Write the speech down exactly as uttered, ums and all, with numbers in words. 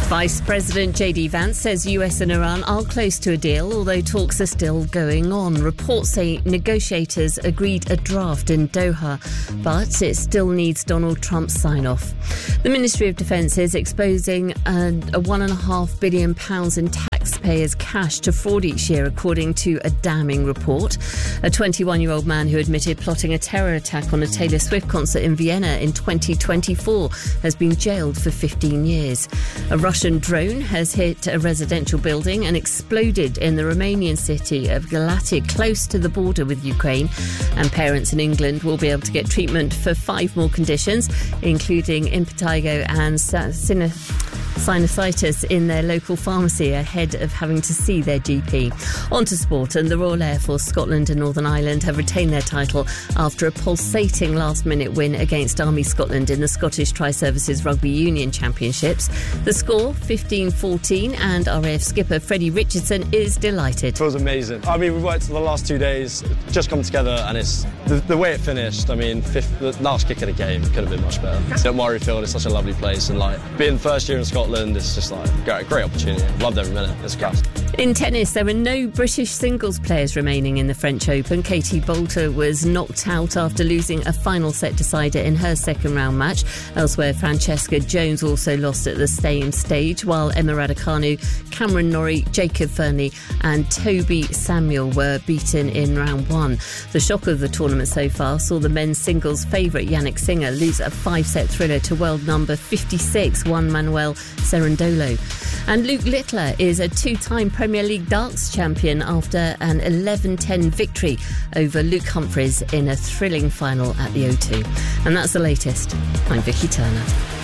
Vice President J D Vance says U S and Iran are close to a deal, although talks are still going on. Reports say negotiators agreed a draft in Doha, but it still needs Donald Trump's sign-off. The Ministry of Defence is exposing a, a one and a half billion pounds in taxpayers' cash to fraud each year, according to a damning report. A twenty-one-year-old man who admitted plotting a terror attack on a Taylor Swift concert in Vienna in twenty twenty-four has been jailed for fifteen years. A Russian drone has hit a residential building and exploded in the Romanian city of Galați, close to the border with Ukraine. And parents in England will be able to get treatment for five more conditions, including impetigo and sin- sinusitis in their local pharmacy ahead of having to see their G P. On to sport, and the Royal Air Force Scotland and Northern Ireland have retained their title after a pulsating last-minute win against Army Scotland in the Scottish Tri-Services Rugby Union Championships. The score, fifteen fourteen, and R A F skipper Freddie Richardson is delighted. It feels amazing. I mean, we've worked for the last two days, just come together, and it's the, the way it finished. I mean, fifth, the last kick of the game could have been much better. St Murrayfield is such a lovely place, and like being first year in Scotland, it's just like a great opportunity. Loved every minute. It's class. In tennis, there are no British singles players remaining in the French Open. Katie Boulter was knocked out after losing a final set decider in her second round match. Elsewhere, Francesca Jones also lost at the same stage, while Emma Raducanu, Cameron Norrie, Jacob Fernley and Toby Samuel were beaten in round one. The shock of the tournament so far saw the men's singles favourite Yannick Sinner lose a five-set thriller to world number fifty-six, Juan Manuel Cerundolo. And Luke Littler is a two-time Premier League darts champion after an eleven ten victory over Luke Humphries in a thrilling final at the O two. And that's the latest. I'm Vicky Turner.